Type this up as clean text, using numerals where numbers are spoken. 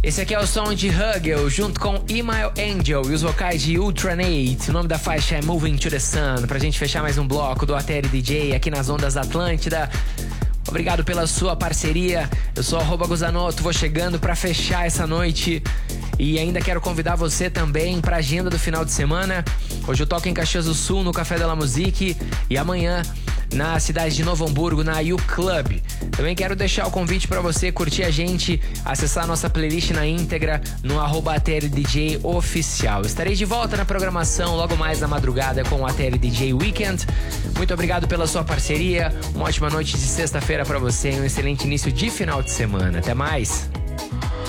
Esse aqui é o som de Hugel, junto com Email Angel e os vocais de Ultranate. O nome da faixa é Moving to the Sun. Pra gente fechar mais um bloco do ATL DJ aqui nas ondas da Atlântida. Obrigado pela sua parceria. Eu sou @Guzanoto, vou chegando pra fechar essa noite. E ainda quero convidar você também pra agenda do final de semana. Hoje eu toco em Caxias do Sul, no Café de la Musique. E amanhã na cidade de Novo Hamburgo, na U Club. Também quero deixar o convite para você curtir a gente, acessar a nossa playlist na íntegra no @ATLDJ oficial. Estarei de volta na programação logo mais na madrugada com o ATL DJ Weekend. Muito obrigado pela sua parceria, uma ótima noite de sexta-feira para você e um excelente início de final de semana. Até mais!